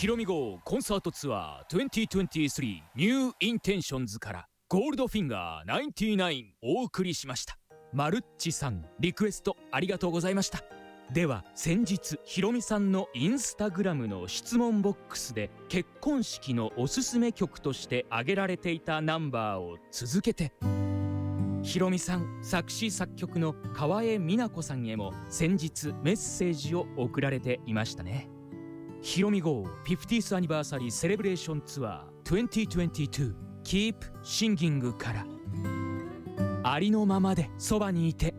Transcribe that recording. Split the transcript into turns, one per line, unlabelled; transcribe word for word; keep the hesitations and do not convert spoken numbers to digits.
ヒロミ号コンサートツアーにせんにじゅうさんニューインテンションズからゴールドフィンガーきゅうじゅうきゅうお送りしました。マルッチさんリクエストありがとうございました。では先日ヒロミさんのインスタグラムの質問ボックスで結婚式のおすすめ曲として挙げられていたナンバーを続けて、ヒロミさん作詞作曲の川江美奈子さんへも先日メッセージを送られていましたね。ヒロミ号 フィフティース アニバーサリーセレブレーションツアーにせんにじゅうに Keep Singing からありのままでそばにいて